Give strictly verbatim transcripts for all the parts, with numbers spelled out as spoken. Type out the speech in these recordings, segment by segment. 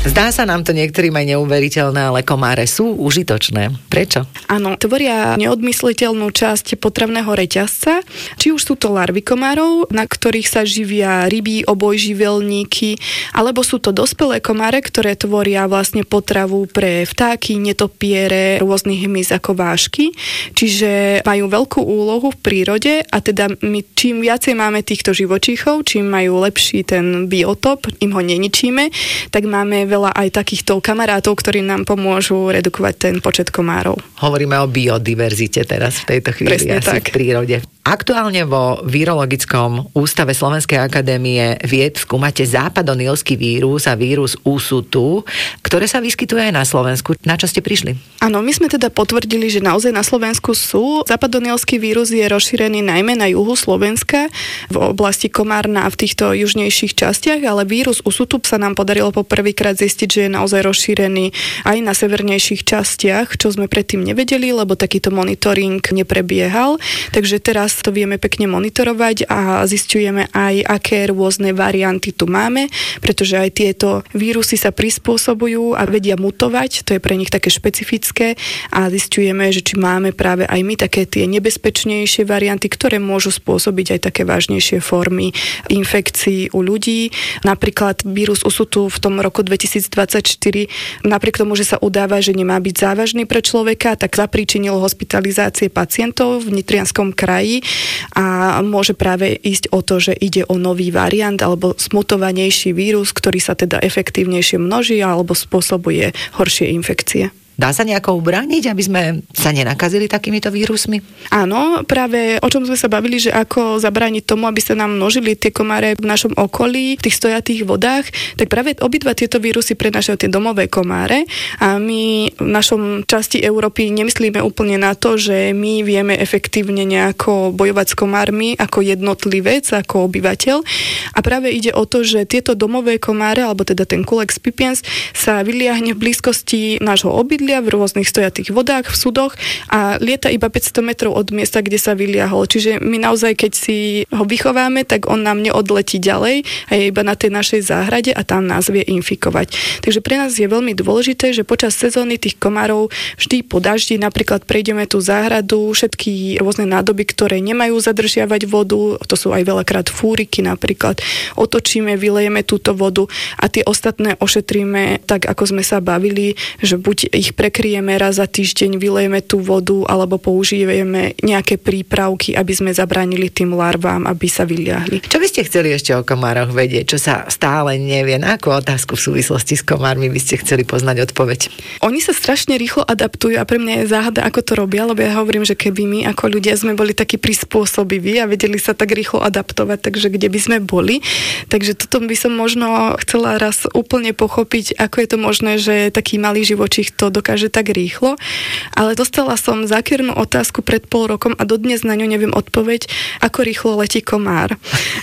Zdá sa nám to niektorým aj neuveriteľné, ale komáre sú užitočné. Prečo? Áno, tvoria neodmysliteľnú časť potravného reťazca. Či už sú to larvy komárov, na ktorých sa živia ryby, obojživelníky, alebo sú to dospelé komáre, ktoré tvoria vlastne potravu pre vtáky, netopiere, rôznych hmyz ako vášky. Čiže majú veľkú úlohu v prírode a teda my čím viacej máme týchto živočíchov, čím majú lepší ten biotop, im ho neničíme, tak máme veľa aj takýchto kamarátov, ktorí nám pomôžu redukovať ten počet komárov. Hovoríme o biodiverzite teraz v tejto chvíli. Presne asi tak. V prírode. Aktuálne vo Vírologickom ústave Slovenskej akadémie vied skúmate západonilský vírus a vírus úsutu, ktoré sa vyskytuje aj na Slovensku. Na čo ste prišli? Áno, my sme teda potvrdili, že naozaj na Slovensku sú. Západonilský vírus je rozšírený najmä na juhu Slovenska, v oblasti Komárna a v týchto južnejších častiach, ale vírus úsutu sa nám podarilo poprvýkrát zistiť, že je naozaj rozšírený aj na severnejších častiach, čo sme predtým nevedeli, lebo takýto monitoring neprebiehal. Takže teraz to vieme pekne monitorovať a zisťujeme aj, aké rôzne varianty tu máme, pretože aj tieto vírusy sa prispôsobujú a vedia mutovať, to je pre nich také špecifické a zisťujeme, že či máme práve aj my také tie nebezpečnejšie varianty, ktoré môžu spôsobiť aj také vážnejšie formy infekcií u ľudí. Napríklad vírus úsutu v tom roku dvetisícdvadsaťštyri, napriek tomu, že sa udáva, že nemá byť závažný pre človeka, tak zapríčinil hospitalizácie pacientov v Nitrianskom kraji a môže práve ísť o to, že ide o nový variant alebo smutovanejší vírus, ktorý sa teda efektívnejšie množí alebo spôsobuje horšie infekcie. Dá sa nejako ubrániť, aby sme sa nenakazili takýmito vírusmi? Áno, práve o čom sme sa bavili, že ako zabrániť tomu, aby sa nám množili tie komáre v našom okolí, v tých stojatých vodách, tak práve obidva tieto vírusy prenášajú tie domové komáre a my v našom časti Európy nemyslíme úplne na to, že my vieme efektívne nejako bojovať s komármi ako jednotlivec, ako obyvateľ. A práve ide o to, že tieto domové komáre, alebo teda ten Culex pipiens, sa vyliahne v blízkosti nášho obydlia v rôznych stojatých vodách, v sudoch a lieta iba päťsto metrov od miesta, kde sa vyliahol. Čiže my naozaj, keď si ho vychováme, tak on nám neodletí ďalej a je iba na tej našej záhrade a tam nás vie infikovať. Takže pre nás je veľmi dôležité, že počas sezóny tých komárov vždy po daždi napríklad prejdeme tú záhradu, všetky rôzne nádoby, ktoré nemajú zadržiavať vodu, to sú aj veľakrát fúriky napríklad, otočíme, vylejeme túto vodu a tie ostatné ošetríme tak, ako sme sa bavili, že buď ich prekryjeme raz za týždeň, vylejeme tú vodu alebo použijeme nejaké prípravky, aby sme zabránili tým larvám, aby sa vyliahli. Čo by ste chceli ešte o komároch vedieť? Čo sa stále nevie? Na akú otázku v súvislosti s komármi by ste chceli poznať odpoveď? Oni sa strašne rýchlo adaptujú a pre mňa je záhada, ako to robia, lebo ja hovorím, že keby my ako ľudia sme boli takí prispôsobiví a vedeli sa tak rýchlo adaptovať, takže kde by sme boli. Takže toto by som možno chcela raz úplne pochopiť, ako je to možné, že taký malý živočích to dokáže tak rýchlo, ale dostala som zákernú otázku pred pol rokom a dodnes na ňu neviem odpoveď, ako rýchlo letí komár.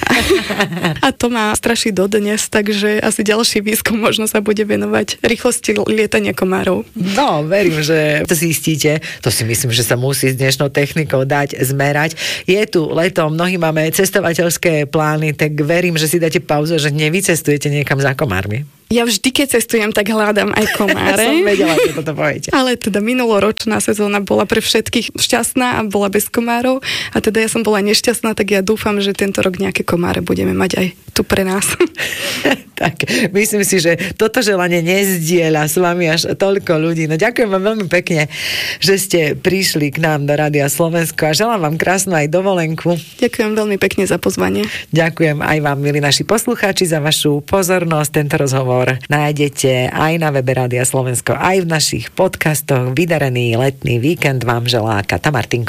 A to ma straší dodnes, takže asi ďalší výskum možno sa bude venovať rýchlosti lietania komárov. No, verím, že to zistíte. To si myslím, že sa musí s dnešnou technikou dať zmerať. Je tu leto, mnohí máme cestovateľské plány, tak verím, že si dáte pauzu, že nevycestujete niekam za komármi. Ja vždy, keď cestujem, tak hľadám aj komáre. Som vedela, že toto poviete. Ale teda minuloročná sezóna bola pre všetkých šťastná a bola bez komárov. A teda ja som bola nešťastná, tak ja dúfam, že tento rok nejaké komáre budeme mať aj tu pre nás. Tak, myslím si, že toto želanie nezdieľa s vami až toľko ľudí. No ďakujem vám veľmi pekne, že ste prišli k nám do Rádia Slovensko a želám vám krásnu aj dovolenku. Ďakujem veľmi pekne za pozvanie. Ďakujem aj vám, milí naši poslucháči, za vašu pozornosť. Tento rozhovor nájdete aj na webe Rádia Slovensko, aj v našich podcastoch. Vydarený letný víkend vám želá Kata Martinková.